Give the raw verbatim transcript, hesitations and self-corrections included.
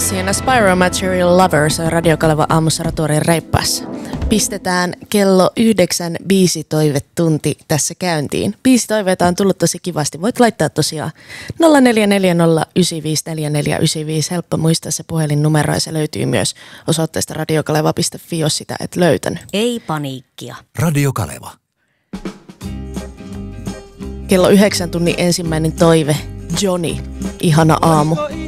Siinä Spyro Material Lovers Radio Kaleva aamussa Ratuorin reippaassa. Pistetään kello yhdeksän biisi toivetunti tässä käyntiin. Biisi toiveita on tullut tosi kivasti. Voit laittaa tosiaan nolla neljä neljä nolla yhdeksän viisi neljä neljä yhdeksän viisi. Helppo muistaa se puhelinnumero ja se löytyy myös osoitteesta radiokaleva piste fi, jos sitä et löytänyt. Ei paniikkia. Radio Kaleva. Kello yhdeksän tunnin ensimmäinen toive. Johnny, ihana aamu.